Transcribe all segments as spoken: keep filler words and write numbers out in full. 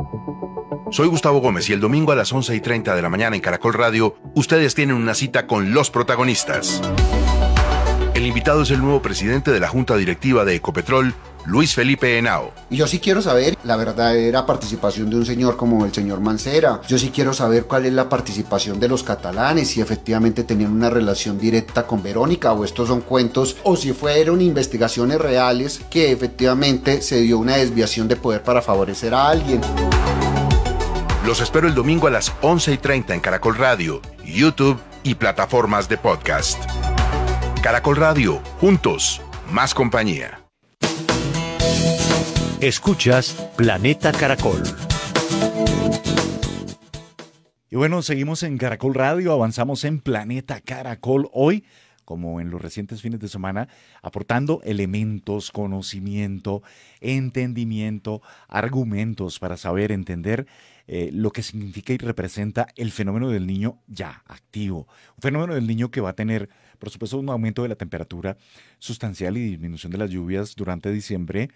Soy Gustavo Gómez y el domingo a las once y treinta de la mañana en Caracol Radio, ustedes tienen una cita con los protagonistas. El invitado es el nuevo presidente de la Junta Directiva de Ecopetrol, Luis Felipe Henao. Y yo sí quiero saber la verdadera participación de un señor como el señor Mancera. Yo sí quiero saber cuál es la participación de los catalanes, si efectivamente tenían una relación directa con Verónica o estos son cuentos, o si fueron investigaciones reales que efectivamente se dio una desviación de poder para favorecer a alguien. Los espero el domingo a las once y treinta en Caracol Radio, YouTube y plataformas de podcast. Caracol Radio, juntos, más compañía. Escuchas Planeta Caracol. Y bueno, seguimos en Caracol Radio, avanzamos en Planeta Caracol hoy, como en los recientes fines de semana, aportando elementos, conocimiento, entendimiento, argumentos para saber entender eh, lo que significa y representa el fenómeno del niño ya activo. Un fenómeno del niño que va a tener, por supuesto, un aumento de la temperatura sustancial y disminución de las lluvias durante diciembre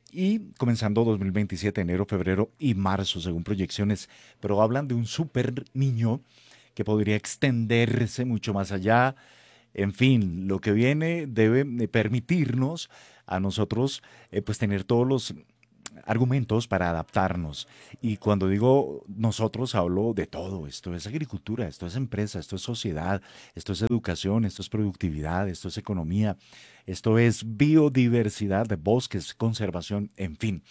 y comenzando dos mil veintisiete, enero, febrero y marzo, según proyecciones. Pero hablan de un super niño que podría extenderse mucho más allá. En fin, lo que viene debe permitirnos a nosotros eh, pues tener todos los argumentos para adaptarnos. Y cuando digo nosotros, hablo de todo. Esto es agricultura, esto es empresa, esto es sociedad, esto es educación, esto es productividad, esto es economía, esto es biodiversidad de bosques, conservación, en fin.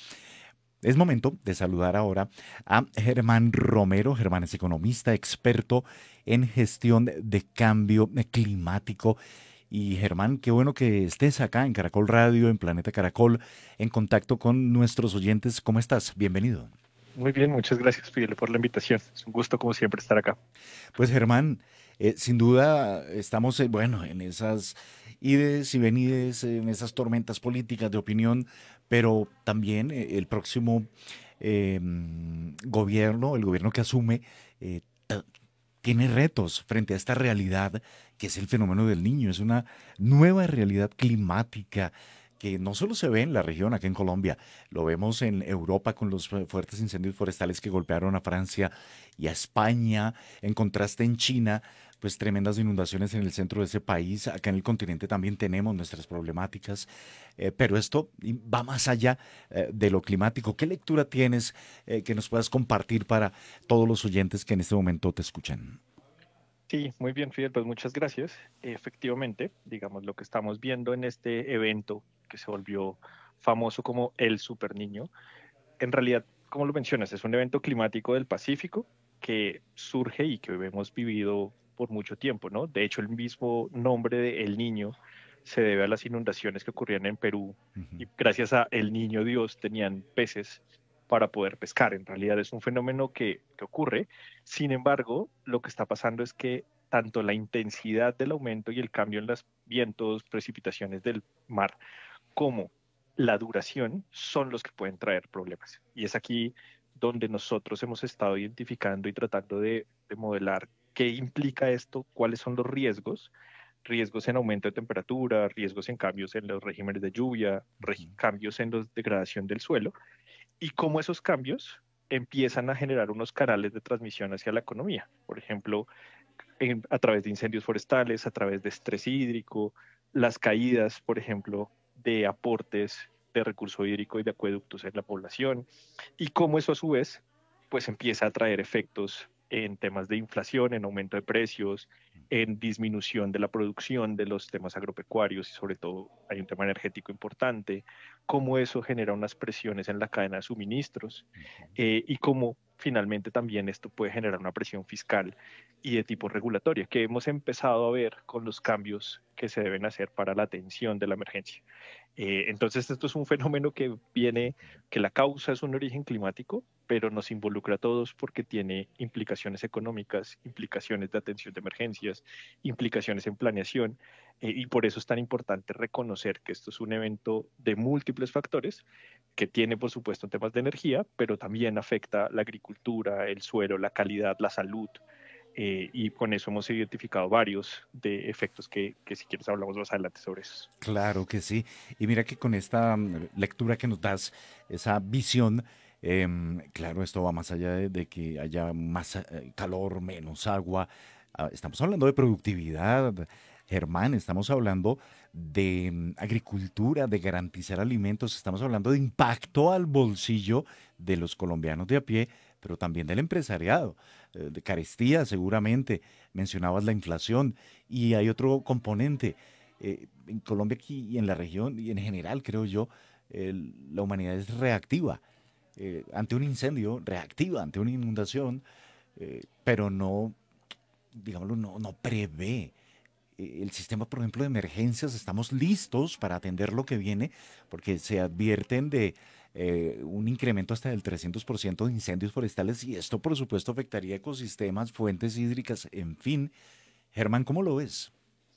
Es momento de saludar ahora a Germán Romero. Germán es economista, experto en gestión de cambio climático. Y Germán, qué bueno que estés acá en Caracol Radio, en Planeta Caracol, en contacto con nuestros oyentes. ¿Cómo estás? Bienvenido. Muy bien, muchas gracias, Fidel, por la invitación. Es un gusto, como siempre, estar acá. Pues Germán, eh, sin duda estamos, eh, bueno, en esas ides y venides, en esas tormentas políticas de opinión, pero también eh, el próximo eh, gobierno, el gobierno que asume, eh, t- tiene retos frente a esta realidad que es el fenómeno del niño. Es una nueva realidad climática que no solo se ve en la región, acá en Colombia, lo vemos en Europa con los fu- fuertes incendios forestales que golpearon a Francia y a España, en contraste en China, pues tremendas inundaciones en el centro de ese país. Acá en el continente también tenemos nuestras problemáticas, eh, pero esto y- va más allá eh, de lo climático. ¿Qué lectura tienes eh, que nos puedas compartir para todos los oyentes que en este momento te escuchan? Sí, muy bien, Fidel, pues muchas gracias. Efectivamente, digamos, lo que estamos viendo en este evento que se volvió famoso como el Super Niño, en realidad, como lo mencionas, es un evento climático del Pacífico que surge y que hemos vivido por mucho tiempo, ¿no? De hecho, el mismo nombre de El Niño se debe a las inundaciones que ocurrían en Perú Ujú. y gracias a El Niño Dios tenían peces para poder pescar. En realidad es un fenómeno que, que ocurre. Sin embargo, lo que está pasando es que tanto la intensidad del aumento y el cambio en los vientos, precipitaciones del mar, como la duración son los que pueden traer problemas. Y es aquí donde nosotros hemos estado identificando y tratando de, de modelar qué implica esto, cuáles son los riesgos, riesgos en aumento de temperatura, riesgos en cambios en los regímenes de lluvia, regi- cambios en la degradación del suelo, y cómo esos cambios empiezan a generar unos canales de transmisión hacia la economía. Por ejemplo, en- a través de incendios forestales, a través de estrés hídrico, las caídas, por ejemplo, de aportes de recurso hídrico y de acueductos en la población, y cómo eso a su vez pues empieza a traer efectos en temas de inflación, en aumento de precios, en disminución de la producción de los temas agropecuarios y sobre todo hay un tema energético importante, cómo eso genera unas presiones en la cadena de suministros eh, y cómo finalmente también esto puede generar una presión fiscal y de tipo regulatoria que hemos empezado a ver con los cambios que se deben hacer para la atención de la emergencia. Eh, entonces, esto es un fenómeno que viene, que la causa es un origen climático, pero nos involucra a todos porque tiene implicaciones económicas, implicaciones de atención de emergencias, implicaciones en planeación, eh, y por eso es tan importante reconocer que esto es un evento de múltiples factores que tiene, por supuesto, temas de energía, pero también afecta la agricultura, el suelo, la calidad, la salud, eh, y con eso hemos identificado varios de efectos que, que si quieres hablamos más adelante sobre eso. Claro que sí. Y mira que con esta mm, lectura que nos das, esa visión, Em, claro, esto va más allá de, de que haya más eh, calor, menos agua. Ah, estamos hablando de productividad, Germán, estamos hablando de mm, agricultura, de garantizar alimentos, estamos hablando de impacto al bolsillo de los colombianos de a pie, pero también del empresariado, eh, de carestía seguramente. Mencionabas la inflación y hay otro componente. Eh, en Colombia aquí y en la región y en general, creo yo, el- la humanidad es reactiva eh, ante un incendio, reactiva ante una inundación, eh, pero no, digámoslo, no, no prevé. Eh, El sistema, por ejemplo, de emergencias, estamos listos para atender lo que viene, porque se advierten de eh, un incremento hasta del trescientos por ciento de incendios forestales y esto, por supuesto, afectaría ecosistemas, fuentes hídricas, en fin. Germán, ¿cómo lo ves?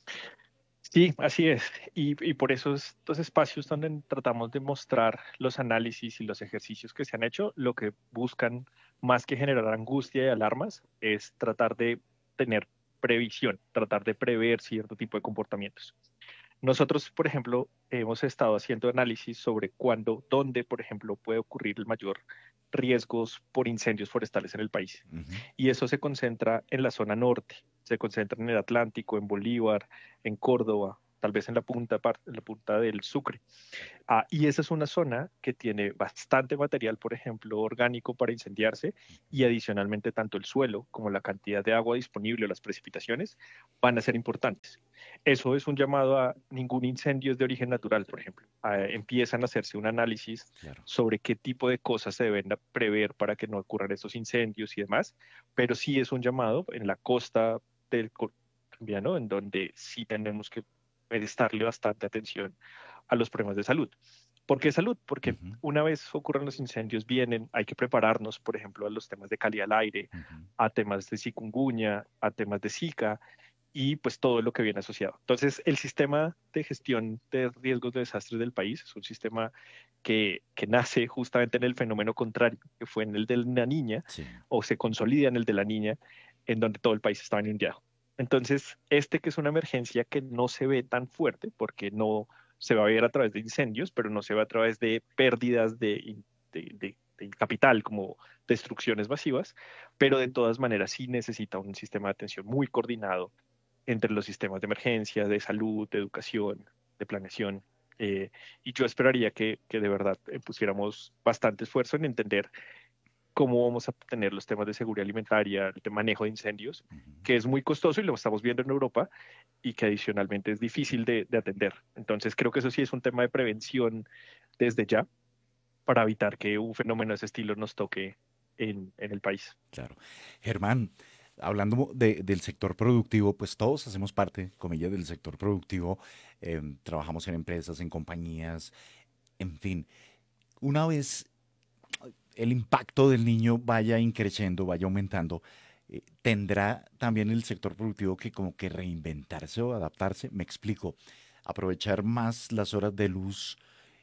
Sí, así es. Y, y por eso estos espacios donde tratamos de mostrar los análisis y los ejercicios que se han hecho, lo que buscan más que generar angustia y alarmas es tratar de tener previsión, tratar de prever cierto tipo de comportamientos. Nosotros, por ejemplo, hemos estado haciendo análisis sobre cuándo, dónde, por ejemplo, puede ocurrir el mayor riesgos por incendios forestales en el país. Ujú. Y eso se concentra en la zona norte, se concentra en el Atlántico, en Bolívar, en Córdoba, tal vez en la punta, en la punta del Sucre. Ah, y esa es una zona que tiene bastante material, por ejemplo, orgánico para incendiarse y adicionalmente tanto el suelo como la cantidad de agua disponible o las precipitaciones van a ser importantes. Eso es un llamado a ningún incendio es de origen natural, por ejemplo. Ah, empiezan a hacerse un análisis Claro. sobre qué tipo de cosas se deben prever para que no ocurran estos incendios y demás, pero sí es un llamado en la costa del colombiano, en donde sí tenemos que prestarle bastante atención a los problemas de salud. ¿Por qué salud? Porque Ujú, una vez ocurran los incendios, vienen, hay que prepararnos, por ejemplo, a los temas de calidad del aire, ujú. a temas de chikungunya, a temas de Zika y pues todo lo que viene asociado. Entonces, el sistema de gestión de riesgos de desastres del país es un sistema que, que nace justamente en el fenómeno contrario, que fue en el de la niña, Sí. o se consolida en el de la niña, en donde todo el país estaba inundado. Entonces, este que es una emergencia que no se ve tan fuerte, porque no se va a ver a través de incendios, pero no se ve a través de pérdidas de, de, de, de capital, como destrucciones masivas, pero de todas maneras sí necesita un sistema de atención muy coordinado entre los sistemas de emergencia, de salud, de educación, de planeación. Eh, y yo esperaría que, que de verdad eh, pusiéramos bastante esfuerzo en entender cómo vamos a tener los temas de seguridad alimentaria, de manejo de incendios, Ujú. que es muy costoso y lo estamos viendo en Europa y que adicionalmente es difícil de, de atender. Entonces creo que eso sí es un tema de prevención desde ya para evitar que un fenómeno de ese estilo nos toque en, en el país. Claro. Germán, hablando de- del sector productivo, pues todos hacemos parte, comillas, del sector productivo, em, trabajamos en empresas, en compañías, en fin. Una vez el impacto del niño vaya increciendo, vaya aumentando, eh, tendrá también el sector productivo que como que reinventarse o adaptarse. Me explico, aprovechar más las horas de luz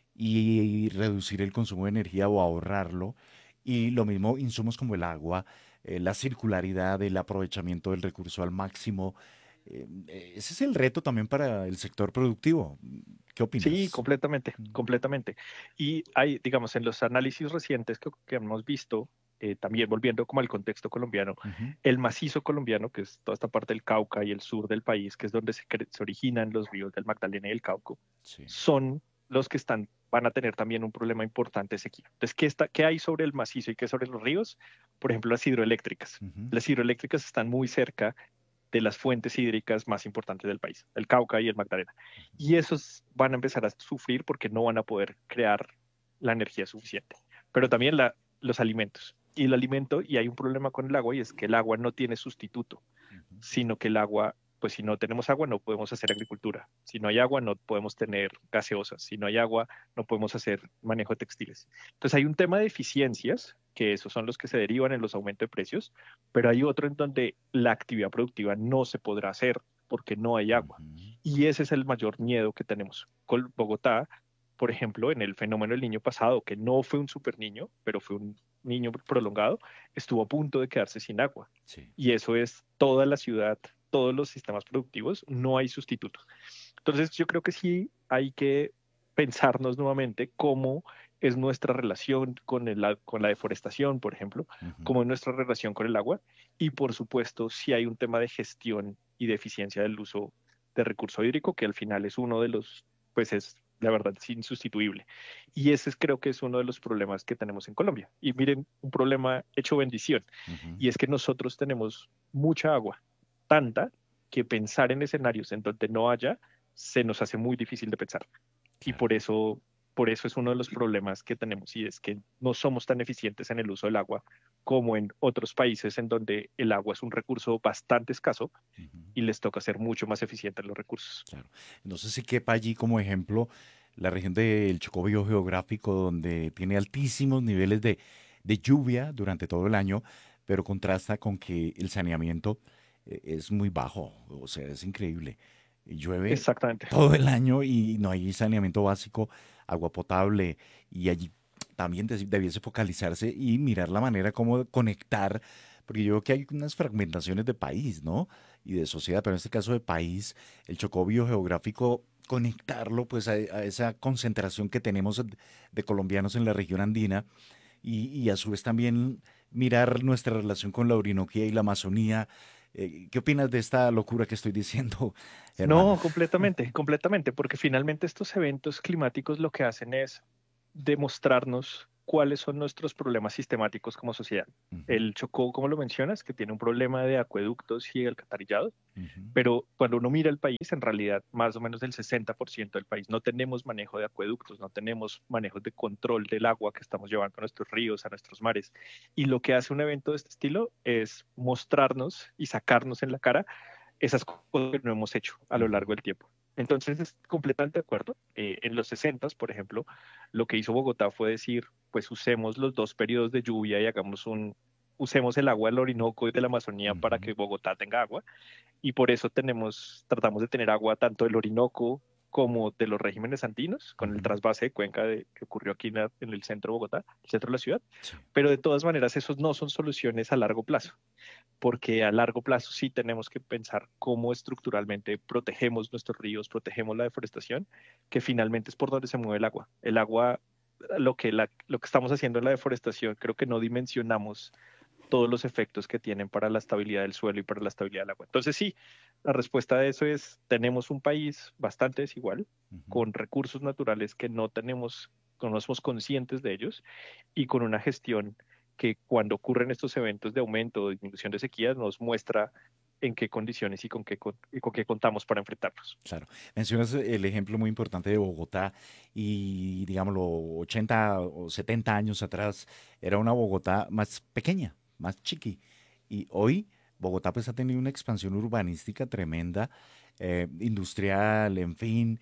y reducir el consumo de energía o ahorrarlo. Y lo mismo, insumos como el agua, eh, la circularidad, el aprovechamiento del recurso al máximo. Eh, eh, ese es el reto también para el sector productivo. ¿Qué Sí, opinas? completamente, Mm. completamente. Y hay, digamos, en los análisis recientes que, que hemos visto, eh, también volviendo como al contexto colombiano, Ujú. el macizo colombiano, que es toda esta parte del Cauca y el sur del país, que es donde se, cre- se originan los ríos del Magdalena y el Cauca, Sí. son los que están, van a tener también un problema importante de sequía. Entonces, ¿qué, está, ¿qué hay sobre el macizo y qué sobre los ríos? Por ejemplo, las hidroeléctricas. Ujú. Las hidroeléctricas están muy cerca de las fuentes hídricas más importantes del país, el Cauca y el Magdalena. Y esos van a empezar a sufrir porque no van a poder crear la energía suficiente. Pero también la, los alimentos. Y el alimento, y hay un problema con el agua, y es que el agua no tiene sustituto, Ujú. sino que el agua, pues si no tenemos agua no podemos hacer agricultura, si no hay agua no podemos tener gaseosas, si no hay agua no podemos hacer manejo de textiles. Entonces hay un tema de eficiencias, que esos son los que se derivan en los aumentos de precios, pero hay otro en donde la actividad productiva no se podrá hacer porque no hay agua. Ujú. Y ese es el mayor miedo que tenemos. Con Bogotá, por ejemplo, en el fenómeno del niño pasado, que no fue un super niño, pero fue un niño prolongado, estuvo a punto de quedarse sin agua. Sí. Y eso es toda la ciudad, todos los sistemas productivos, no hay sustituto. Entonces yo creo que sí hay que pensarnos nuevamente cómo es nuestra relación con, el, con la deforestación, por ejemplo, Ujú. cómo es nuestra relación con el agua y, por supuesto, si hay un tema de gestión y de eficiencia del uso de recurso hídrico, que al final es uno de los, pues es la verdad, es insustituible. Y ese es, creo que es uno de los problemas que tenemos en Colombia. Y miren, un problema hecho bendición, Ujú. y es que nosotros tenemos mucha agua, tanta que pensar en escenarios en donde no haya se nos hace muy difícil de pensar. Y Claro. por eso, por eso es uno de los problemas que tenemos y es que no somos tan eficientes en el uso del agua como en otros países en donde el agua es un recurso bastante escaso Ujú. y les toca ser mucho más eficientes los recursos. Claro. No sé si quepa allí como ejemplo la región del Chocó biogeográfico, donde tiene altísimos niveles de, de lluvia durante todo el año, pero contrasta con que el saneamiento eh, es muy bajo, o sea, es increíble. Llueve Exactamente. todo el año y no hay saneamiento básico, agua potable, y allí también des- debiese focalizarse y mirar la manera como conectar, porque yo veo que hay unas fragmentaciones de país, ¿no? Y de sociedad, pero en este caso de país, el Chocó biogeográfico, conectarlo pues a, a esa concentración que tenemos de colombianos en la región andina y, y a su vez también mirar nuestra relación con la Orinoquía y la Amazonía. Eh, ¿qué opinas de esta locura que estoy diciendo, hermano? No, completamente, completamente, porque finalmente estos eventos climáticos lo que hacen es demostrarnos cuáles son nuestros problemas sistemáticos como sociedad. Ujú. El Chocó, como lo mencionas, que tiene un problema de acueductos y alcantarillado, Ujú. pero cuando uno mira el país, en realidad más o menos el sesenta por ciento del país no tenemos manejo de acueductos, no tenemos manejos de control del agua que estamos llevando a nuestros ríos, a nuestros mares. Y lo que hace un evento de este estilo es mostrarnos y sacarnos en la cara esas cosas que no hemos hecho a lo Ujú. largo del tiempo. Entonces, es completamente de acuerdo. Eh, en los sesenta, por ejemplo, lo que hizo Bogotá fue decir, pues usemos los dos periodos de lluvia y hagamos un, usemos el agua del Orinoco y de la Amazonía para Ujú. que Bogotá tenga agua y por eso tenemos, tratamos de tener agua tanto del Orinoco como de los regímenes andinos, con el Ujú. trasvase de cuenca de, que ocurrió aquí en, la- en el centro de Bogotá, el centro de la ciudad, Sí. pero de todas maneras esos no son soluciones a largo plazo, porque a largo plazo sí tenemos que pensar cómo estructuralmente protegemos nuestros ríos, protegemos la deforestación, que finalmente es por donde se mueve el agua. El agua, lo que, la, lo que estamos haciendo en la deforestación, creo que no dimensionamos todos los efectos que tienen para la estabilidad del suelo y para la estabilidad del agua. Entonces sí, la respuesta a eso es, tenemos un país bastante desigual, Ujú. con recursos naturales que no tenemos, que no somos conscientes de ellos y con una gestión que cuando ocurren estos eventos de aumento o disminución de sequías nos muestra en qué condiciones y con qué, con, y con qué contamos para enfrentarlos. Claro. Mencionas el ejemplo muy importante de Bogotá y, digámoslo, ochenta o setenta años atrás era una Bogotá más pequeña, más chiqui. Y hoy Bogotá pues ha tenido una expansión urbanística tremenda, eh, industrial, en fin,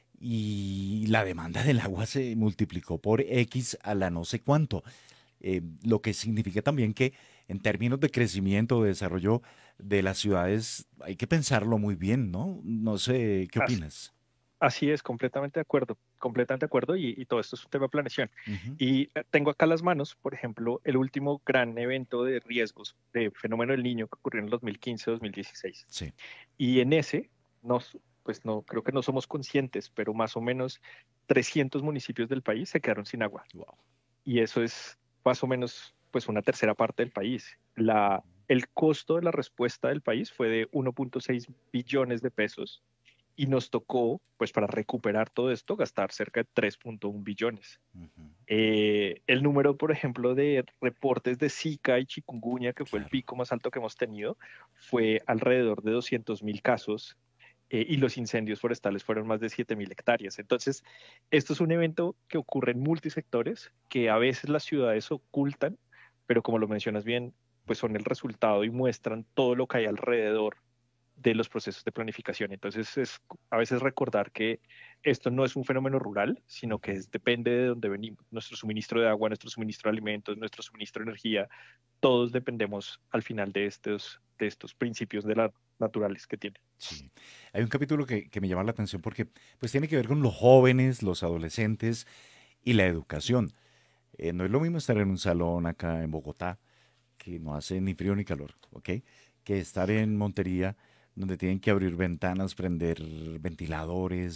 y la demanda del agua se multiplicó por X a la no sé cuánto. Eh, lo que significa también que en términos de crecimiento, de desarrollo de las ciudades, hay que pensarlo muy bien, ¿no? No sé, ¿qué Así, opinas? así es, completamente de acuerdo, completamente de acuerdo y, y todo esto es un tema de planeación. Ujú. Y eh, tengo acá las manos, por ejemplo, el último gran evento de riesgos de fenómeno del niño que ocurrió en el dos mil quince-dos mil dieciséis. Sí. Y en ese, nos, pues no, creo que no somos conscientes, pero más o menos trescientos municipios del país se quedaron sin agua. Wow. Y eso es más o menos pues una tercera parte del país. La, el costo de la respuesta del país fue de uno punto seis billones de pesos y nos tocó, pues para recuperar todo esto, gastar cerca de tres punto uno billones. Ujú. Eh, el número, por ejemplo, de reportes de Zika y chikungunya, que fue el Claro. pico más alto que hemos tenido, fue alrededor de doscientos mil casos eh, y los incendios forestales fueron más de siete mil hectáreas. Entonces, esto es un evento que ocurre en multisectores, que a veces las ciudades ocultan, pero como lo mencionas bien, pues son el resultado y muestran todo lo que hay alrededor de los procesos de planificación. Entonces, es a veces recordar que esto no es un fenómeno rural, sino que Ujú. es, depende de dónde venimos. Nuestro suministro de agua, nuestro suministro de alimentos, nuestro suministro de energía, todos dependemos al final de estos, de estos principios de la, naturales que tiene. Sí. Hay un capítulo que, que me llama la atención porque pues tiene que ver con los jóvenes, los adolescentes y la educación. Eh, no es lo mismo estar en un salón acá en Bogotá, que no hace ni frío ni calor, ¿ok? Que estar en Montería, donde tienen que abrir ventanas, prender ventiladores,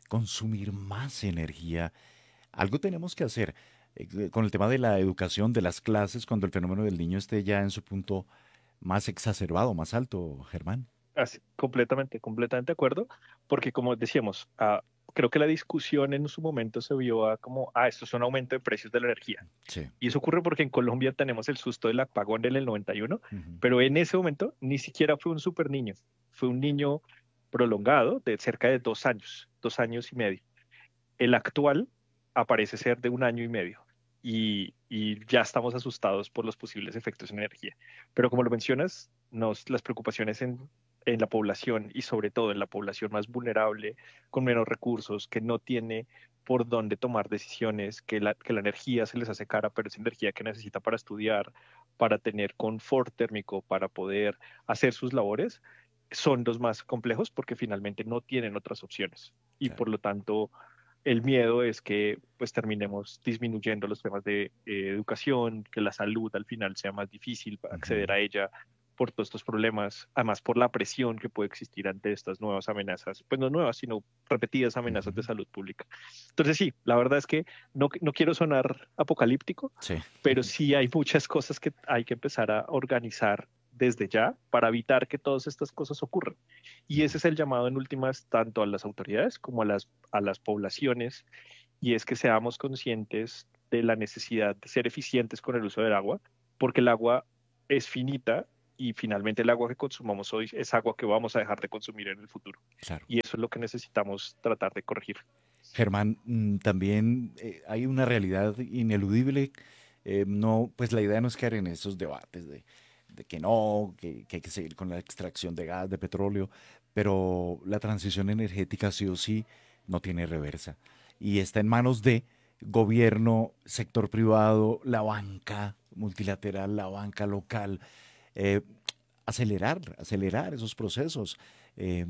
consumir más energía. Algo tenemos que hacer eh, con el tema de la educación, de las clases, cuando el fenómeno del niño esté ya en su punto más exacerbado, más alto, Germán. Así, completamente, completamente de acuerdo, porque como decíamos, ah, creo que la discusión en su momento se vio a como, ah, esto es un aumento de precios de la energía. Sí. Y eso ocurre porque en Colombia tenemos el susto del apagón en el noventa y uno, Ujú. pero en ese momento ni siquiera fue un super niño, fue un niño prolongado de cerca de dos años, dos años y medio. El actual aparece ser de un año y medio y, y ya estamos asustados por los posibles efectos en energía. Pero como lo mencionas, nos, las preocupaciones en, en la población y sobre todo en la población más vulnerable, con menos recursos, que no tiene por dónde tomar decisiones, que la, que la energía se les hace cara, pero es energía que necesita para estudiar, para tener confort térmico, para poder hacer sus labores, son los más complejos porque finalmente no tienen otras opciones. Y Claro. por lo tanto, el miedo es que pues terminemos disminuyendo los temas de eh, educación, que la salud al final sea más difícil acceder Ujú. a ella por todos estos problemas, además por la presión que puede existir ante estas nuevas amenazas, pues no nuevas, sino repetidas amenazas de Ujú. salud pública. Entonces sí, la verdad es que no, no quiero sonar apocalíptico, Sí. pero sí hay muchas cosas que hay que empezar a organizar desde ya para evitar que todas estas cosas ocurran. Y ese Ujú. es el llamado en últimas tanto a las autoridades como a las, a las poblaciones, y es que seamos conscientes de la necesidad de ser eficientes con el uso del agua, porque el agua es finita y finalmente el agua que consumamos hoy es agua que vamos a dejar de consumir en el futuro. Claro. Y eso es lo que necesitamos tratar de corregir. Germán, mm, también eh, hay una realidad ineludible. Eh, no, pues la idea no es caer en esos debates de, de que no, que, que hay que seguir con la extracción de gas, de petróleo, pero la transición energética sí o sí no tiene reversa. Y está en manos de gobierno, sector privado, la banca multilateral, la banca local, eh, acelerar, acelerar esos procesos. eh,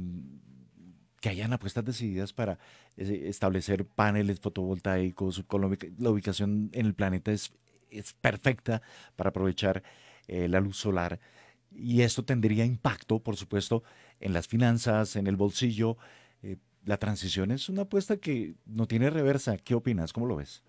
que hayan apuestas decididas para eh, establecer paneles fotovoltaicos, con la, ubica- la ubicación en el planeta es, es perfecta para aprovechar eh, la luz solar. Y esto tendría impacto, por supuesto, en las finanzas, en el bolsillo. Eh, la transición es una apuesta que no tiene reversa. ¿Qué opinas? ¿Cómo lo ves?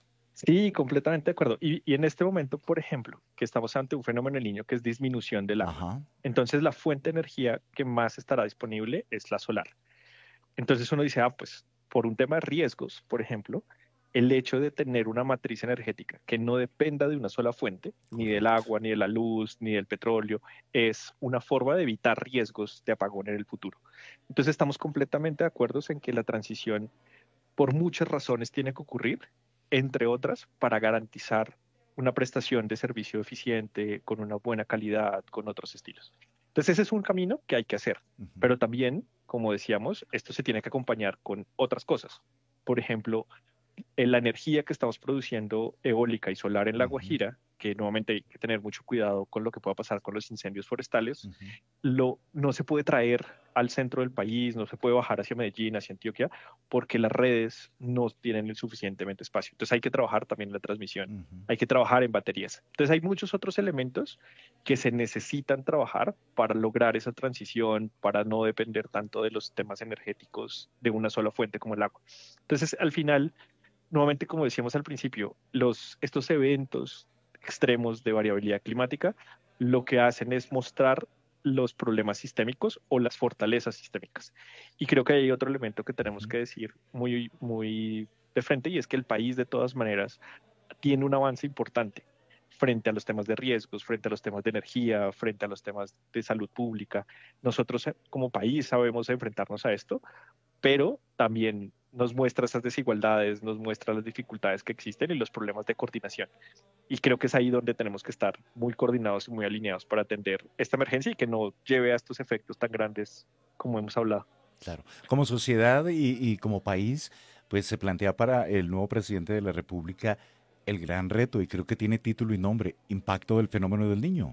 Sí, completamente de acuerdo. Y, y en este momento, por ejemplo, que estamos ante un fenómeno en niño que es disminución del agua. Ajá. Entonces, la fuente de energía que más estará disponible es la solar. Entonces uno dice, ah, pues por un tema de riesgos, por ejemplo, el hecho de tener una matriz energética que no dependa de una sola fuente, ni del Correcto. agua, ni de la luz, ni del petróleo, es una forma de evitar riesgos de apagón en el futuro. Entonces estamos completamente de acuerdo en que la transición, por muchas razones, tiene que ocurrir, entre otras, para garantizar una prestación de servicio eficiente, con una buena calidad, con otros estilos. Entonces ese es un camino que hay que hacer, Ujú. pero también, como decíamos, esto se tiene que acompañar con otras cosas. Por ejemplo, en la energía que estamos produciendo eólica y solar en La Ujú. Guajira, que nuevamente hay que tener mucho cuidado con lo que pueda pasar con los incendios forestales, Ujú. lo, no se puede traer al centro del país, no se puede bajar hacia Medellín, hacia Antioquia, porque las redes no tienen el suficientemente espacio. Entonces hay que trabajar también en la transmisión, Ujú. hay que trabajar en baterías. Entonces hay muchos otros elementos que se necesitan trabajar para lograr esa transición, para no depender tanto de los temas energéticos de una sola fuente como el agua. Entonces, al final, nuevamente, como decíamos al principio, los, estos eventos extremos de variabilidad climática lo que hacen es mostrar los problemas sistémicos o las fortalezas sistémicas. Y creo que hay otro elemento que tenemos Ujú. que decir muy, muy de frente y es que el país de todas maneras tiene un avance importante frente a los temas de riesgos, frente a los temas de energía, frente a los temas de salud pública. Nosotros eh, como país sabemos enfrentarnos a esto, pero también nos muestra esas desigualdades, nos muestra las dificultades que existen y los problemas de coordinación. Y creo que es ahí donde tenemos que estar muy coordinados y muy alineados para atender esta emergencia y que no lleve a estos efectos tan grandes como hemos hablado. Claro. Como sociedad y, y como país, pues se plantea para el nuevo presidente de la República el gran reto, y creo que tiene título y nombre, Impacto del fenómeno del niño.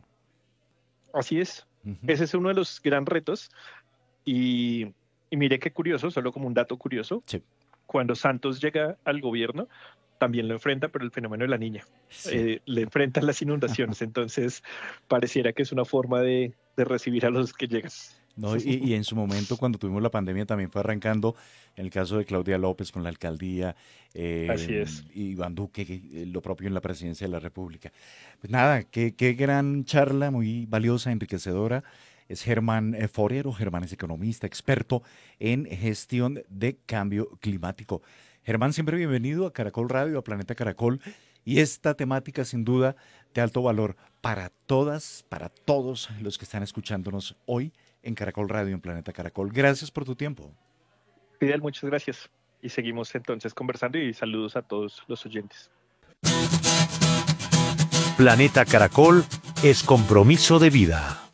Así es. Ujú. Ese es uno de los gran retos. Y, y mire qué curioso, solo como un dato curioso, Sí, cuando Santos llega al gobierno, también lo enfrenta, pero el fenómeno de la niña. sí. Eh, le enfrentan las inundaciones, entonces pareciera que es una forma de, de recibir a los que llegan. No, y, y en su momento, cuando tuvimos la pandemia, también fue arrancando, en el caso de Claudia López con la alcaldía, eh, Así es. y Iván Duque, que, eh, lo propio en la presidencia de la República. Pues nada, qué, qué gran charla, muy valiosa, enriquecedora. Es Germán eh, Forero. Germán es economista, experto en gestión de cambio climático. Germán, siempre bienvenido a Caracol Radio, a Planeta Caracol. Y esta temática, sin duda, de alto valor para todas, para todos los que están escuchándonos hoy en Caracol Radio, en Planeta Caracol. Gracias por tu tiempo. Fidel, muchas gracias. Y seguimos entonces conversando y saludos a todos los oyentes. Planeta Caracol es compromiso de vida.